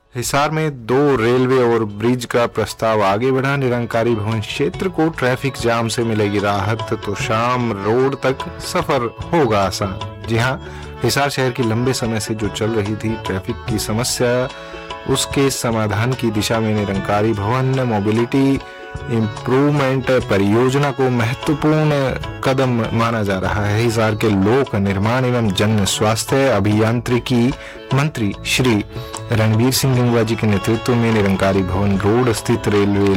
हिसार में 2 रेलवे और ब्रिज का प्रस्ताव आगे बढ़ा। निरंकारी भवन क्षेत्र को ट्रैफिक जाम से मिलेगी राहत, तो शाम रोड तक सफर होगा आसान। जी हां, हिसार शहर की लंबे समय से जो चल रही थी ट्रैफिक की समस्या, उसके समाधान की दिशा में निरंकारी भवन मोबिलिटी इम्प्रूवमेंट परियोजना को महत्वपूर्ण कदम माना जा रहा है। हिसार के लोक निर्माण एवं जन स्वास्थ्य अभियांत्रिकी मंत्री श्री रणवीर सिंह गंगवा जी के नेतृत्व में निरंकारी भवन रोड स्थित रेलवे